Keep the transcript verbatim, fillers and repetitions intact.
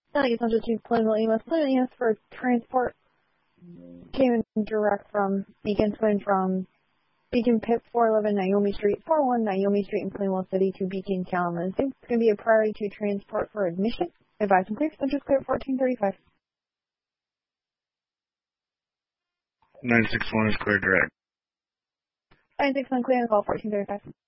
I guess I'll just do Plainville E M S. Plainville E M S for transport came in direct from Beacon Twin from Beacon Pip four eleven Naomi Street, four one Naomi Street in Plainville City to Beacon Kalamazoo. It's going to be a priority to transport for admission. Advise and clear. Subject clear at fourteen thirty-five. nine six one is clear direct. nine six one clear and call fourteen thirty-five.